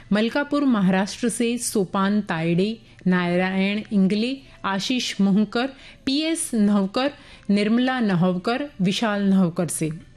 मलकापुर महाराष्ट्र से सोपान तायडे, नारायण इंगले, आशीष मोहकर, PS नवकर, निर्मला नहवकर, विशाल नहवकर से।